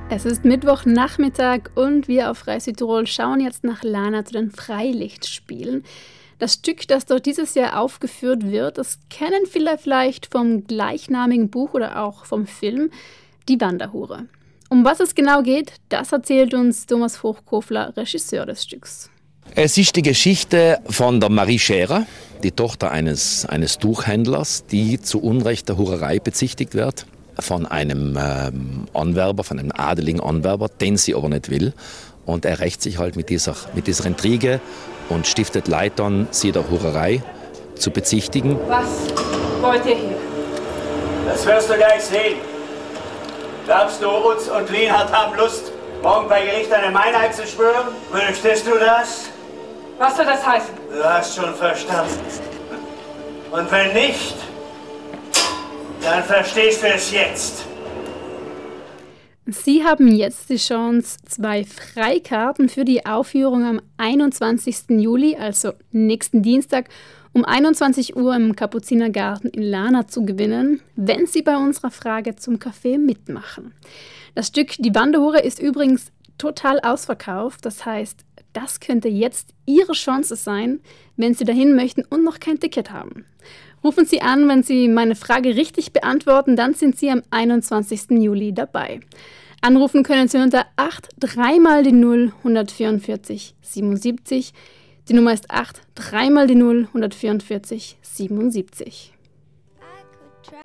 Es ist Mittwochnachmittag und wir auf Freie Südtirol schauen jetzt nach Lana zu den Freilichtspielen. Das Stück, das dort dieses Jahr aufgeführt wird, das kennen viele vielleicht vom gleichnamigen Buch oder auch vom Film Die Wanderhure. Um was es genau geht, das erzählt uns Thomas Hochkofler, Regisseur des Stücks. Es ist die Geschichte von der Marie Scherer, die Tochter eines Tuchhändlers, die zu Unrecht der Hurerei bezichtigt wird von einem Anwerber, von einem adeligen Anwerber, den sie aber nicht will. Und er rächt sich halt mit dieser Intrige und stiftet Leid an, sie der Hurerei zu bezichtigen. Was wollt ihr hier? Das wirst du gleich sehen. Glaubst du, Utz und Lienhardt haben Lust, morgen bei Gericht eine Meinheit zu schwören? Möchtest du das? Was soll das heißen? Du hast schon verstanden. Und wenn nicht, dann verstehst du es jetzt. Sie haben jetzt die Chance, 2 Freikarten für die Aufführung am 21. Juli, also nächsten Dienstag, um 21 Uhr im Kapuzinergarten in Lana zu gewinnen, wenn Sie bei unserer Frage zum Kaffee mitmachen. Das Stück Die Wanderhure ist übrigens total ausverkauft, das heißt, das könnte jetzt Ihre Chance sein, wenn Sie dahin möchten und noch kein Ticket haben. Rufen Sie an, wenn Sie meine Frage richtig beantworten, dann sind Sie am 21. Juli dabei. Anrufen können Sie unter 83 mal die 0 144 77. Die Nummer ist 83 mal die 0 144 77.